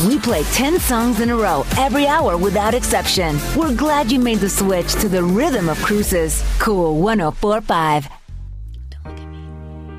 We play 10 songs in a row every hour without exception. We're glad you made the switch to the rhythm of cruises. Cool 104.5.